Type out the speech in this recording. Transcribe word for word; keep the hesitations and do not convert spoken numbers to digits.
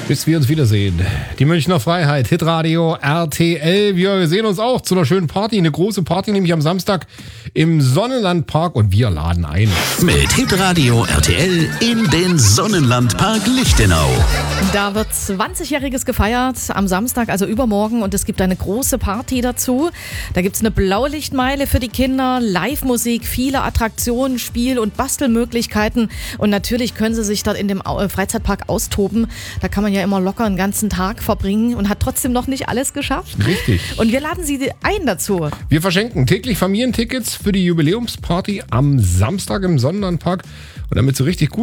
Bis wir uns wiedersehen. Die Münchner Freiheit, Hitradio R T L. Wir sehen uns auch zu einer schönen Party. Eine große Party, nämlich am Samstag im Sonnenlandpark. Und wir laden ein. Mit Hitradio R T L in den Sonnenlandpark Lichtenau. Da wird zwanzigjähriges gefeiert am Samstag, also übermorgen. Und es gibt eine große Party dazu. Da gibt es eine Blaulichtmeile für die Kinder, Live-Musik, viele Attraktionen, Spiel- und Bastelmöglichkeiten. Und natürlich können sie sich dort in dem Freizeitpark austoben. Da kann man ja immer locker einen ganzen Tag verbringen und hat trotzdem noch nicht alles geschafft. Richtig. Und wir laden Sie ein dazu. Wir verschenken täglich Familientickets für die Jubiläumsparty am Samstag im Sonnenlandpark. Und damit so richtig gut